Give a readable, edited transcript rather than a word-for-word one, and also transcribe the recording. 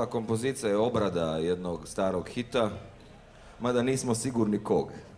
Ova kompozicija je obrada jednog starog hita, mada nismo sigurni kog.